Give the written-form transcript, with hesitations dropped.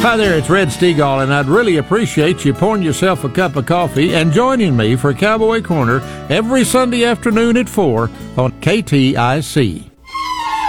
Hi there, it's Red Stegall, and I'd really appreciate you pouring yourself a cup of coffee and joining me for Cowboy Corner every Sunday afternoon at 4 on KTIC.